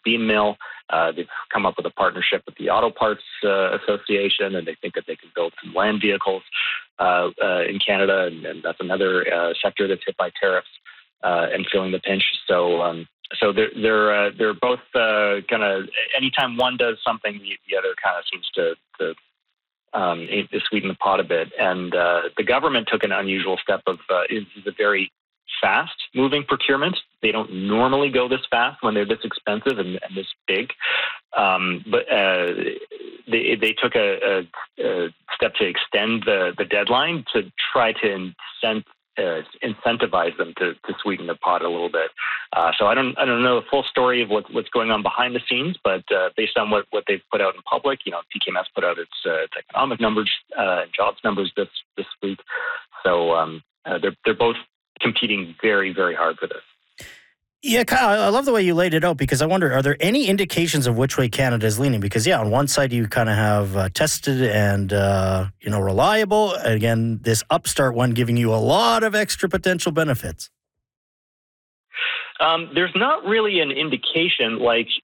beam mill. They've come up with a partnership with the Auto Parts Association, and they think that they can build some land vehicles in Canada, and that's another sector that's hit by tariffs and feeling the pinch. So they're both kind of, anytime one does something, the other kind of seems to sweeten the pot a bit. And the government took an unusual step of is a very fast-moving procurement. They don't normally go this fast when they're this expensive and this big. But they took a step to extend the deadline to try to incentivize them to sweeten the pot a little bit. So I don't know the full story of what's going on behind the scenes, but based on what they've put out in public, TKMS put out its economic numbers and jobs numbers this week. So they're both competing very, very hard for this. Yeah, Kyle, I love the way you laid it out, because I wonder, are there any indications of which way Canada is leaning? Because, on one side you kind of have tested and, reliable. Again, this upstart one giving you a lot of extra potential benefits. There's not really an indication.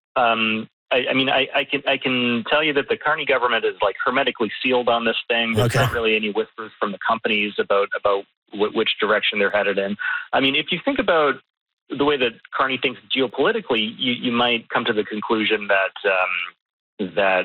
I can tell you that the Carney government is hermetically sealed on this thing. There's not really any whispers from the companies about which direction they're headed in. I mean, if you think about the way that Carney thinks geopolitically, you might come to the conclusion that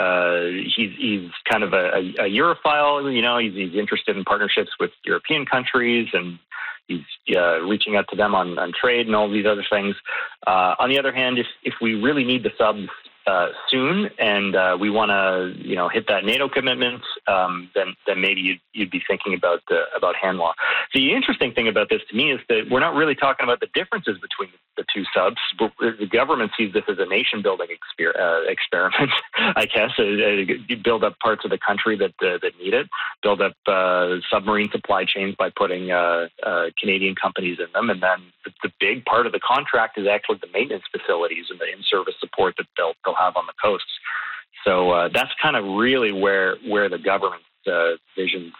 he's kind of a Europhile. He's interested in partnerships with European countries, and he's reaching out to them on trade and all these other things. On the other hand, if we really need the subs soon, and we want to hit that NATO commitment, then maybe you'd be thinking about Hanwha. The interesting thing about this to me is that we're not really talking about the differences between the two subs. The government sees this as a nation-building experiment, I guess. You build up parts of the country that need it, build up submarine supply chains by putting Canadian companies in them, and then the big part of the contract is actually the maintenance facilities and the in-service support that they'll have on the coasts. So that's kind of really where the government's vision's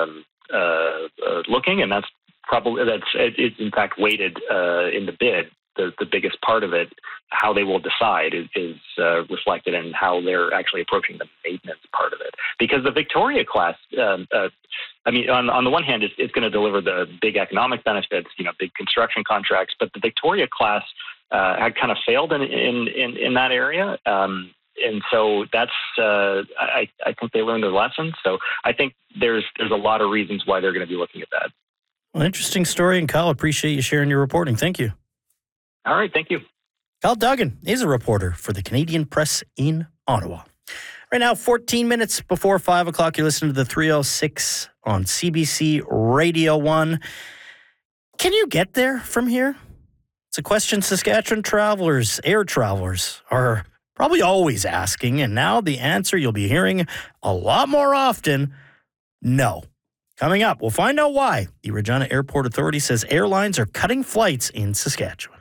looking, and it's in fact weighted in the bid. The biggest part of it, how they will decide, is reflected in how they're actually approaching the maintenance part of it. Because the Victoria class, on the one hand, it's going to deliver the big economic benefits, big construction contracts, but the Victoria class had kind of failed in that area. And so that's, I think they learned their lesson. So I think there's a lot of reasons why they're going to be looking at that. Well, interesting story. And Kyle, appreciate you sharing your reporting. Thank you. All right. Thank you. Kyle Duggan is a reporter for the Canadian Press in Ottawa. Right now, 14 minutes before 5 o'clock, you're listening to the 306 on CBC Radio 1. Can you get there from here? It's a question Saskatchewan air travelers are probably always asking, and now the answer you'll be hearing a lot more often, no. Coming up, we'll find out why. The Regina Airport Authority says airlines are cutting flights in Saskatchewan.